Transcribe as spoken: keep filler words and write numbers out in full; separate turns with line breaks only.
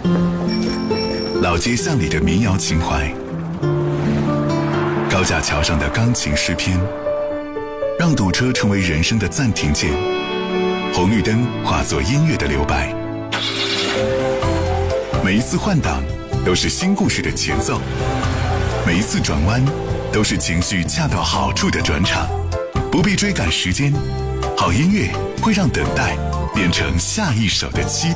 老街巷里的民谣情怀，高架桥上的钢琴诗篇，让堵车成为人生的暂停键，红绿灯化作音乐的留白。每一次换挡都是新故事的前奏，每一次转弯都是情绪恰到好处的转场。不必追赶时间，好音乐会让等待变成下一首的期待。